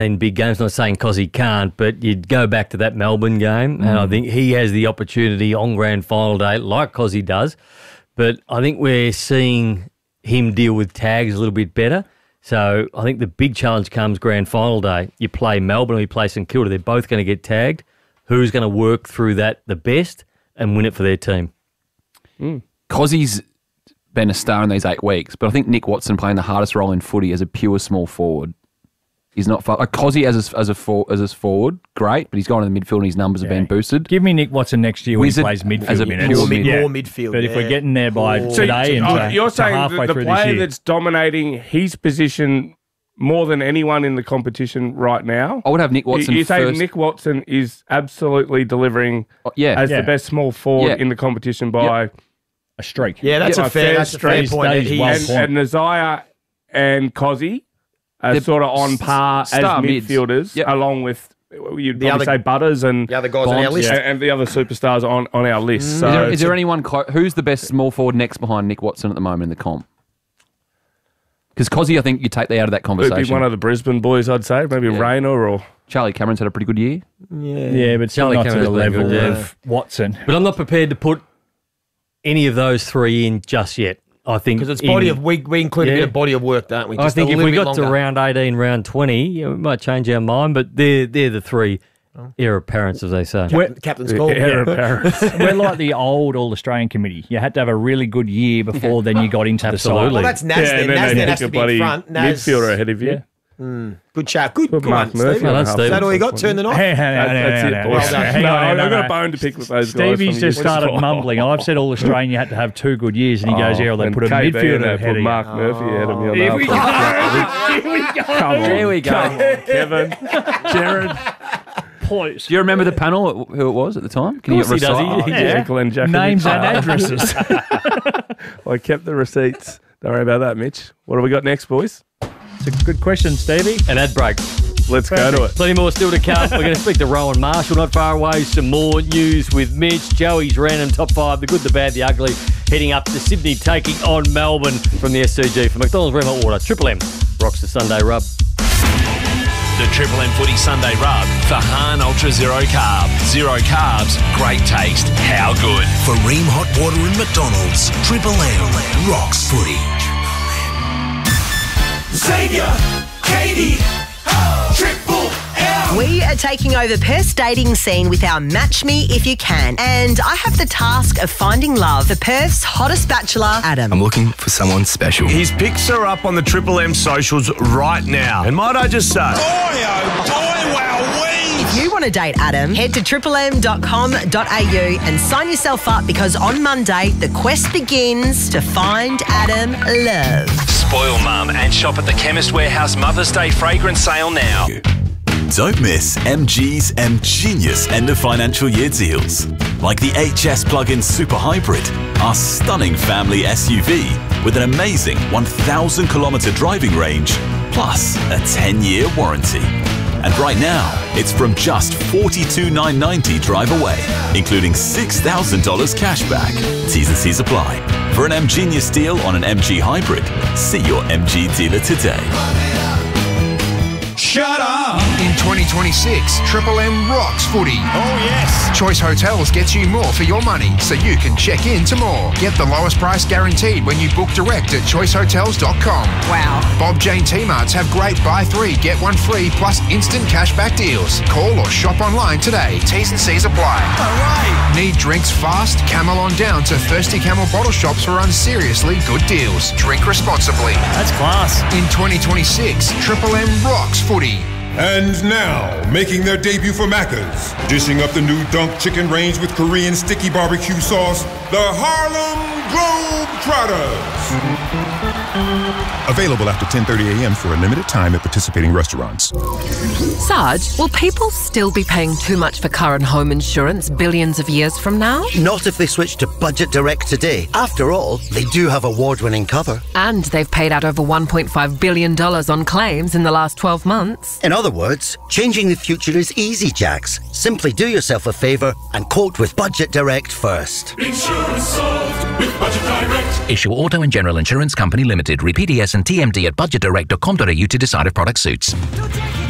in big games. Not saying Cozzy can't, but you'd go back to that Melbourne game, and I think he has the opportunity on grand final day, like Cozzy does. But I think we're seeing him deal with tags a little bit better. So I think the big challenge comes grand final day. You play Melbourne or you play St Kilda. They're both going to get tagged. Who's going to work through that the best and win it for their team? Cozzy's been a star in these 8 weeks, but I think Nick Watson playing the hardest role in footy as a pure small forward. He's not far. Like Cozzy as a forward, great, but he's gone in the midfield and his numbers have been boosted. Give me Nick Watson next year when he plays midfield as a minutes. more midfield. But if we're getting there by today and you're saying halfway the through player this year, that's dominating his position more than anyone in the competition right now. I would have Nick Watson You say first. Nick Watson is absolutely delivering as the best small forward in the competition by a streak. Yeah, that's a fair streak. point. And Nazaya and Cozzy are sort of on par as midfielders, along with you'd probably say Butters and the other guys on our list, and the other superstars on our list. So is there anyone who's the best small forward next behind Nick Watson at the moment in the comp? Because Cozzy, I think you take that out of that conversation. It'd be one of the Brisbane boys, I'd say, maybe Rayner or Charlie Cameron's had a pretty good year. Yeah, but still not to the level of Watson. But I'm not prepared to put any of those three in just yet. I think because it's body of we include a bit of body of work, don't we? Just I think if we got to round 18, round 20, we might change our mind. But they're the three heir apparents, as they say. Captain's call. Heir apparents. We're like the old All-Australian committee. You had to have a really good year before then you got into the side. Well, that's Naz. Then Naz has to be in front. Midfielder ahead of you. Good chat. Good one, Steve. Is that all you got? Turn the knob. That's it, boys. I've got a bone to pick with those guys. Stevie's just started mumbling. I've said all Australian you had to have 2 good years, and he goes, "Yeah, well, they put a midfielder ahead of you." Mark Murphy ahead of me. Here we go. Here we go. Come on. Here we go. Come on, Kevin. Jared. Please. Do you remember the panel, who it was at the time? Can you does. Glenn Jackson. Names and addresses. I kept the receipts. Don't worry about that, Mitch. What do we got next, boys? It's a good question, Stevie. An ad break. Let's go to it. Plenty more still to come. We're going to speak to Rowan Marshall not far away. Some more news with Mitch. Joey's random top 5, the good, the bad, the ugly. Heading up to Sydney, taking on Melbourne from the SCG. For McDonald's Red Hot Water, Triple M rocks the Sunday Rub. The Triple M Footy Sunday Rub for Hahn Ultra Zero Carb. Zero carbs, great taste. How good? For Ream Hot Water and McDonald's, Triple M rocks footy. Xavier, Katie, Triple M. We are taking over Perth's dating scene with our Match Me If You Can. And I have the task of finding love for Perth's hottest bachelor, Adam. I'm looking for someone special. His pics are up on the Triple M socials right now. And might I just say... Boy, oh boy, wowee! If you want to date Adam, head to triplem.com.au and sign yourself up because on Monday, the quest begins to find Adam love. Spoil Mum and shop at the Chemist Warehouse Mother's Day fragrance sale now. Don't miss MG's M-Genius end of financial year deals. Like the HS plug-in Super Hybrid, our stunning family SUV with an amazing 1,000 kilometre driving range, plus a 10-year warranty. And right now, it's from just $42,990 drive away, including $6,000 cash back. T's and C's apply. For an M-Genius deal on an MG Hybrid, see your MG dealer today. Shut up! In 2026, Triple M rocks footy. Oh, yes. Choice Hotels gets you more for your money, so you can check in to more. Get the lowest price guaranteed when you book direct at choicehotels.com. Wow. Bob Jane T-Marts have great buy 3, get 1 free, plus instant cashback deals. Call or shop online today. T's and C's apply. All right. Need drinks fast? Camel on down to Thirsty Camel bottle shops for seriously good deals. Drink responsibly. That's class. In 2026, Triple M rocks footy. And now, making their debut for Macca's, dishing up the new Dunk Chicken range with Korean sticky barbecue sauce, the Harlem Globetrotters. Available after 10:30 a.m. for a limited time at participating restaurants. Sarge, will people still be paying too much for car and home insurance billions of years from now? Not if they switch to Budget Direct today. After all, they do have award-winning cover. And they've paid out over $1.5 billion on claims in the last 12 months. In other words, changing the future is easy, Jax. Simply do yourself a favour and quote with Budget Direct first. Insurance solved with Budget Direct. Issue Auto and General Insurance Company Limited. Read PDS and TMD at budgetdirect.com.au to decide if product suits.